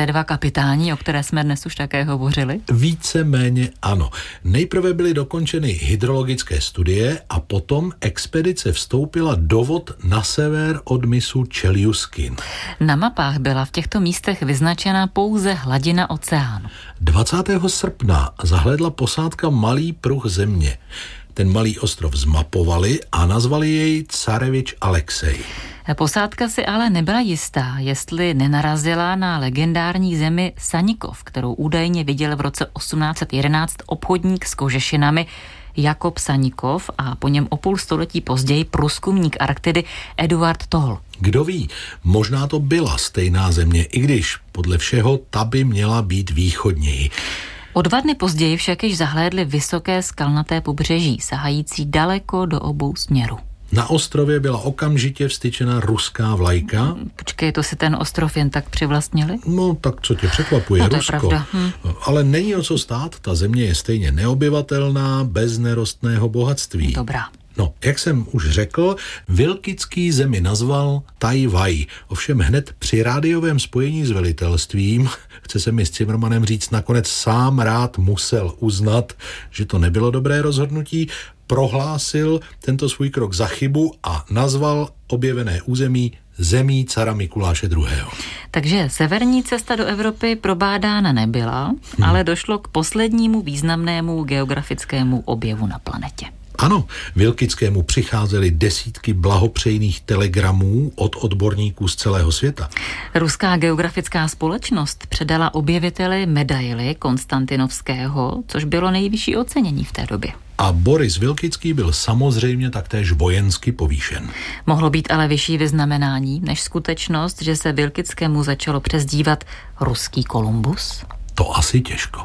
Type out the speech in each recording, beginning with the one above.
Krize 2 kapitáni, o které jsme dnes už také hovořili? Víceméně ano. Nejprve byly dokončeny hydrologické studie a potom expedice vstoupila do vod na sever od mysu Čeljuskin. Na mapách byla v těchto místech vyznačena pouze hladina oceánu. 20. srpna zahlédla posádka malý pruh země. Ten malý ostrov zmapovali a nazvali jej Carevič Alexej. Posádka si ale nebyla jistá, jestli nenarazila na legendární zemi Sanikov, kterou údajně viděl v roce 1811 obchodník s kožešinami Jakob Sanikov a po něm o půl století později průzkumník Arktidy Eduard Toll. Kdo ví, možná to byla stejná země, i když podle všeho ta by měla být východněji. O 2 dny později však již zahlédli vysoké skalnaté pobřeží, sahající daleko do obou směrů. Na ostrově byla okamžitě vstyčena ruská vlajka. Počkej, to si ten ostrov jen tak přivlastnili? No, tak co tě překvapuje, to Rusko? Je pravda. Ale není o co stát, ta země je stejně neobyvatelná, bez nerostného bohatství. Dobrá. No, jak jsem už řekl, Vilkický zemi nazval Tajvaj. Ovšem hned při rádiovém spojení s velitelstvím, chce se mi s Cimrmanem říct, nakonec sám rád musel uznat, že to nebylo dobré rozhodnutí, prohlásil tento svůj krok za chybu a nazval objevené území zemí cara Mikuláše II. Takže severní cesta do Evropy probádána nebyla, ale došlo k poslednímu významnému geografickému objevu na planetě. Ano, Vilkickému přicházely desítky blahopřejných telegramů od odborníků z celého světa. Ruská geografická společnost předala objeviteli medaili Konstantinovského, což bylo nejvyšší ocenění v té době. A Boris Vilkický byl samozřejmě taktéž vojensky povýšen. Mohlo být ale vyšší vyznamenání než skutečnost, že se Vilkickému začalo přezdívat ruský Kolumbus? To asi těžko.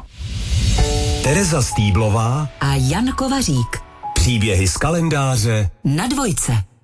Tereza Stýblová a Jan Kovařík. Příběhy z kalendáře na Dvojce.